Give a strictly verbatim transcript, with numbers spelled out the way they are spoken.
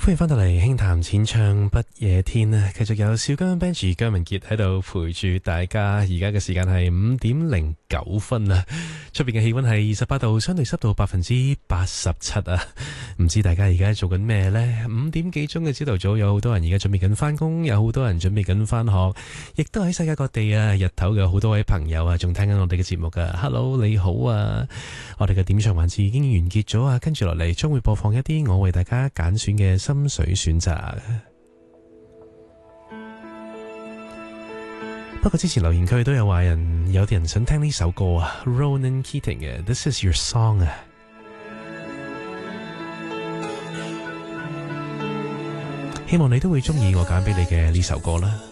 歡迎翻到嚟輕談淺唱不夜天啊！繼續有小姜 Benji 姜文傑喺度陪住大家。而家嘅時間係五點零九分啊！出邊嘅氣溫係二十八度，相對濕度百分之八十七啊！唔知大家而家做緊咩呢？五點幾鐘嘅朝頭早，有好多人而家準備緊翻工，有好多人準備緊翻學，亦都喺世界各地啊！日頭嘅好多位朋友啊，仲聽緊我哋嘅節目噶。Hello，你好啊！我哋嘅點唱環節已經完結咗啊！跟住落嚟將會播放一啲我為大家揀選嘅心水選擇。不過之前留言區都有話人，有啲人想聽呢首歌啊 Ronan Keating 嘅 This Is Your Song 啊，希望你都會中意我揀俾你嘅呢首歌啦。